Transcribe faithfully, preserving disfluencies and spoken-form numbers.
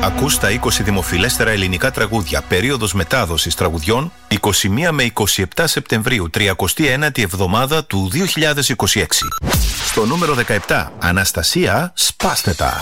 Ακούς τα είκοσι δημοφιλέστερα ελληνικά τραγούδια. Περίοδος μετάδοσης τραγουδιών είκοσι μία με είκοσι επτά Σεπτεμβρίου, τριακοστή ένατη εβδομάδα του δύο χιλιάδες είκοσι έξι. Στο νούμερο δεκαεπτά, Αναστασία, σπάστε τα.